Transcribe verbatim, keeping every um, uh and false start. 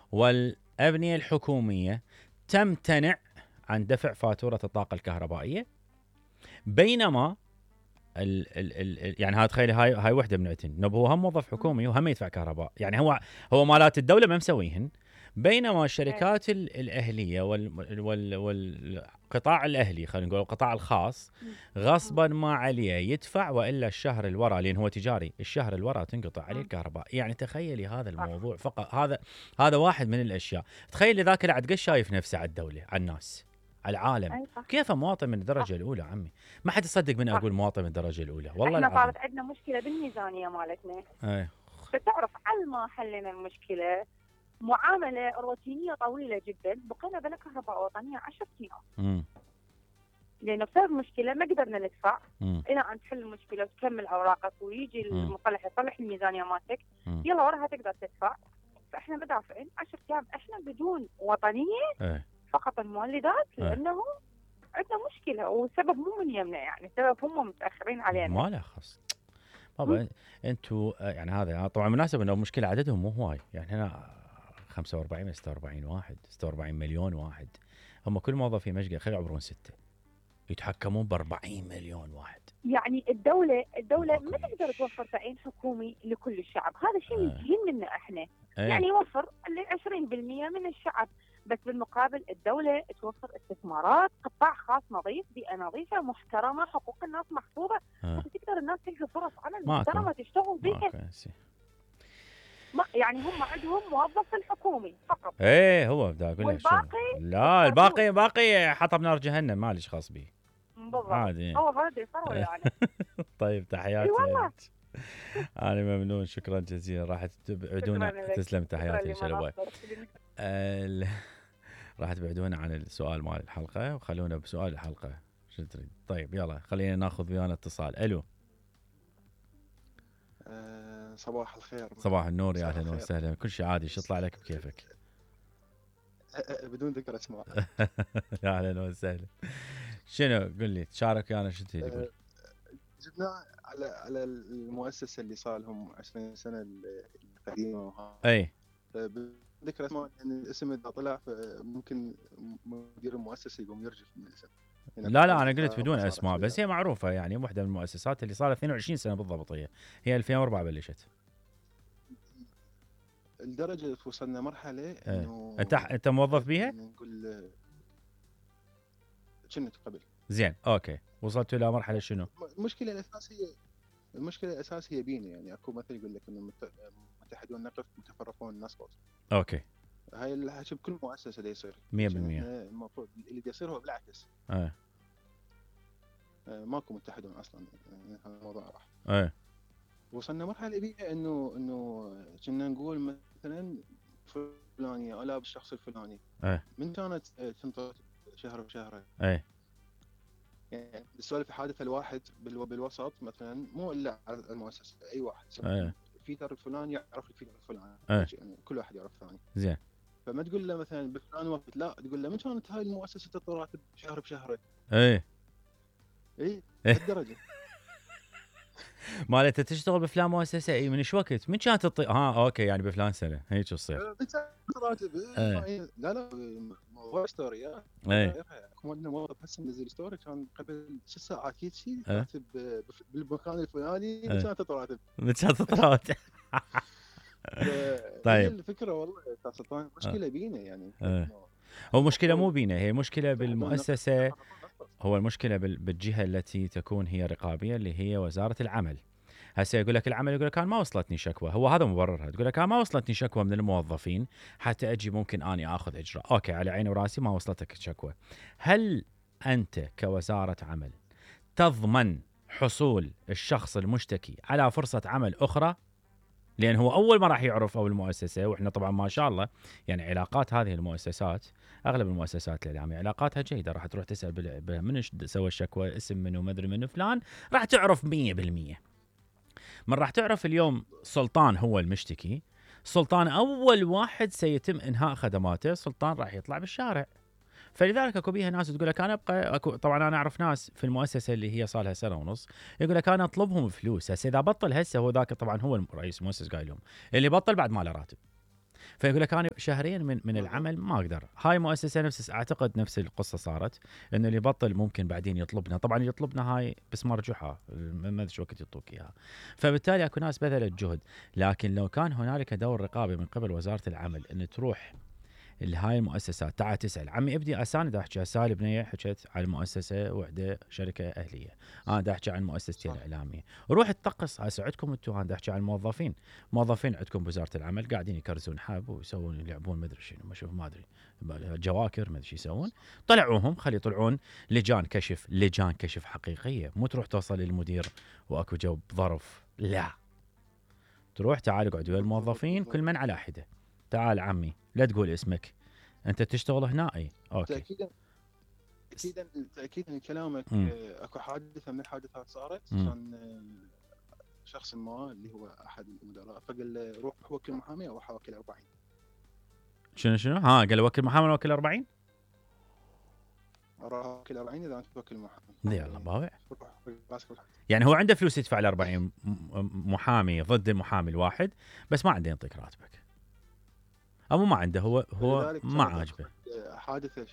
والأبنية الحكومية تمتنع عن دفع فاتورة الطاقة الكهربائية، بينما ال ال ال يعني هاي تخيل هاي هاي وحده من عتن نب هو هم موظف حكومي وهم يدفع كهرباء، يعني هو هو مالات الدوله ما مسويهن، بينما الشركات الاهليه وال وال والقطاع الاهلي خلينا نقول القطاع الخاص غصبا ما عليه يدفع، والا الشهر الورا لان هو تجاري الشهر الورا تنقطع عليه الكهرباء. يعني تخيلي هذا الموضوع فقط، هذا هذا واحد من الاشياء. تخيلي ذاك اللي عاد قش شايف نفسه على الدوله على الناس على العالم، كيف مواطن من الدرجه الاولى عمي؟ ما حد يصدق من اقول مواطن من الدرجه الاولى والله احنا العظيم. صارت عندنا مشكله بالميزانيه مالتنا. اي فتعرف على ما حلينا المشكله معامله روتينيه طويله جدا، بقينا بلا كهرباء وطنيه عشرة ايام. لانه بسبب مشكله ما قدرنا ندفع الى ان تحل المشكله وتكمل اوراقك ويجي المصلح يصلح الميزانيه مالتك، يلا وراها تقدر تدفع. فاحنا مدافعين عشرة ايام احنا بدون وطنيه. اي فقط المولدات، لانه عندنا مشكله والسبب مو من يمنا، يعني السبب هم متاخرين علينا. ما له خص طبعا. انتم يعني هذا طبعا مناسب انه مشكله عددهم مو هواي، يعني هنا خمسة وأربعين من ستة وأربعين واحد ستة وأربعين مليون واحد، هم كل موظفي مشقى خلي يعبرون ستة يتحكمون ب أربعين مليون واحد. يعني الدوله الدوله ما تقدر توفر تعيين حكومي لكل الشعب، هذا شيء يجين منا احنا. أيه. يعني يوفر عشرين بالمئة من الشعب، بس بالمقابل الدوله توفر استثمارات، قطاع خاص نظيف، بيئه نظيفه محترمه، حقوق الناس محفوظه، حتى تقدر الناس تلقى فرص عمل محترمه تشتغل بيها. ما يعني هم عندهم موظف الحكومي فقط. ايه هو بدي اقول لك لا الباقي باقي حطب نار جهنم ماليش خاص به. عادي هو هذا ثروه يعني. طيب تحياتي والله. انا ممنون شكرا جزيلا. راح تبعدونا تسلم تحياتي شلباي. راح تبعدونا عن السؤال مال الحلقه وخلونا بسؤال الحلقه شو تريد. طيب يلا خلينا ناخذ ويانا اتصال. الو أه صباح الخير. صباح النور يا اهلا وسهلا. كل شيء عادي شو يطلع لك بكيفك. أه بدون ذكر اسماء. يا اهلا وسهلا. شنو قل لي تشارك انا شو تريد تقول. أه جبنا على على المؤسسه اللي صار لهم عشرين سنه القديمه. اي ذكر اسماء يعني الاسم اذا طلع ممكن مدير المؤسسه يقوم يرجف من الاسم. لا لا انا قلت بدون اسماء بس هي معروفه يعني واحده من المؤسسات اللي صار اثنين وعشرين سنه بالضبط. هي هي ألفين وأربعة بلشت. الدرجه وصلنا مرحله انه انت انت موظف بيها؟ نقول كنت قبل. زين اوكي وصلتوا الى مرحله شنو؟ المشكله الاساسيه المشكله الاساسيه بينا يعني اكو مثل يقول لك انه متحدون نقف متفرقون نسقط. اوكي هاي الحكي بكل مؤسسه دا يصير مية بالمية. المفروض اللي دا يصير هو بالعكس. ايه ماكو متحدون اصلا يعني هذا الموضوع راح. ايه وصلنا مرحله بيها انه انه كنا نقول مثلا فلانيه ولا بالشخص الفلاني. ايه من كانت تنطر شهر بشهر. ايه يعني السؤال حادث الواحد بالوسط مثلا مو الا على المؤسسه اي واحد. ايه الفيتر الفلاني يعرف الفيتر الفلاني. ايه. يعني كل واحد يعرف ثاني. زين فما تقول له مثلا بفلان وقت لا تقول له من كانت هاي المؤسسه تطلع راتب شهر بشهر. ايه اي لهالدرجه. مالته تشتغل بفلان مؤسسه اي من ايش وقت؟ من كانت تطي... ها اوكي يعني بفلان سنه هيك تصير. راتب ايه. لا لا موضوع ستوري. ايه كنا موظف هسه منزل ستوري كان قبل ست ساعات هيك شيء كاتب بالمكان الفلاني من كانت تطلع راتب. من كانت تطلع راتب. طيب الفكره والله سلطان مشكله بينا يعني. هو مشكله مو بينا هي مشكله بالمؤسسه. هو المشكله بالجهه التي تكون هي رقابيه اللي هي وزاره العمل. هسه يقول لك العمل يقول لك انا ما وصلتني شكوى. هو هذا مبررها. تقول لك انا ما وصلتني شكوى من الموظفين حتى اجي ممكن اني اخذ اجراء. اوكي على عيني وراسي ما وصلتك شكوى. هل انت كوزاره عمل تضمن حصول الشخص المشتكي على فرصه عمل اخرى؟ لأن هو أول ما راح يعرف أو المؤسسة، وإحنا طبعا ما شاء الله يعني علاقات هذه المؤسسات أغلب المؤسسات الإعلامية علاقاتها جيدة. راح تروح تسأل من سوى الشكوى اسم منه ما أدري منه فلان راح تعرف مية بالمية. من راح تعرف اليوم سلطان هو المشتكي. سلطان أول واحد سيتم إنهاء خدماته. سلطان راح يطلع بالشارع. فلذلك اكو بيها ناس تقول لك انا ابقى أكو طبعا انا اعرف ناس في المؤسسه اللي هي صار لها سنه ونص يقول لك انا اطلبهم فلوس. هسه اذا بطل هسه هو ذاك طبعا هو رئيس المؤسسه قايل لهم اللي بطل بعد ما له راتب. فيقول لك انا شهرين من من العمل ما اقدر. هاي مؤسسه نفس اعتقد نفس القصه صارت، انه اللي يبطل ممكن بعدين يطلبنا، طبعا يطلبنا هاي بس مرجوحه ما ادري شو وقت يعطوك اياها. فبالتالي اكو ناس بذلت جهد، لكن لو كان هنالك دور رقابي من قبل وزاره العمل ان تروح لهاي المؤسسات تعال تسال عمي ابدي اساند احكي هسه البنيه حكت على المؤسسه وحده شركه اهليه، انا دا احكي عن مؤسستين اعلاميه، روح تطقس هسه عندكم انتم، انا دا احكي عن الموظفين، موظفين عندكم بوزاره العمل قاعدين يكرزون حب ويسوون يلعبون ما ادري شنو ما شوف ما ادري جواكر ما ادري شو يسوون، طلعوهم خلي يطلعون لجان كشف، لجان كشف حقيقيه، مو تروح توصل للمدير واكو جو ظرف، لا تروح تعال اقعد ويا الموظفين كل من على حده، تعال عمي لا تقول اسمك انت تشتغل هنا اي اوكي. تاكيدا تاكيدا تاكيدا كلامك. اكو حادثه من الحادثات صارت، كان شخص ما اللي هو احد المدراء فقال له روح وكل محامي او روح وكل أربعين. شنو شنو ها قال وكل محامي وكل أربعين؟ روح وكل أربعين اذا انت توكل محامي. يلا باوع. يعني هو عنده فلوس يدفع ل أربعين محامي ضد المحامي الواحد، بس ما عنده يعطيك راتبك. أو ما عنده، هو هو ما عاجبه. حادثة